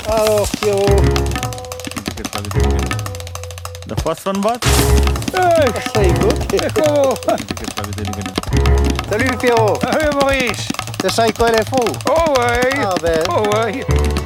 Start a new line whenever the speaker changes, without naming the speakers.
Alors, Pierrot.
The first one was?
Ça y est,
Comment?
Salut, Pierrot.
Maurice.
C'est ça, il est fou.
Oh ouais.
Ah ben.
Oh ouais.